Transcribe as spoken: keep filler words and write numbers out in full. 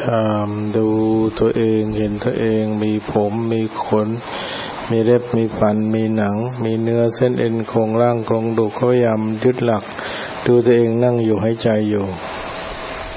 ามดูตัวเองเห็นตัวเองมีผมมีขนมีเล็บมีฟันมีหนังมีเนื้อเส้นเอ็นโครงร่างโครงดุเขาพยายามยึดหลักดูตัวเองนั่งอยู่หายใจอยู่